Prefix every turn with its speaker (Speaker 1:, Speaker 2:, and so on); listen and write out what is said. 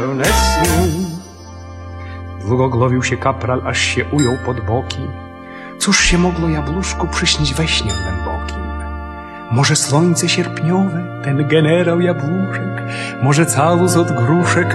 Speaker 1: pełne snu. Długo głowił się kapral, aż się ujął pod boki. Cóż się mogło jabłuszku przyśnić we śnie głębokim? Może słońce sierpniowe, ten generał jabłuszek, może całus od gruszek,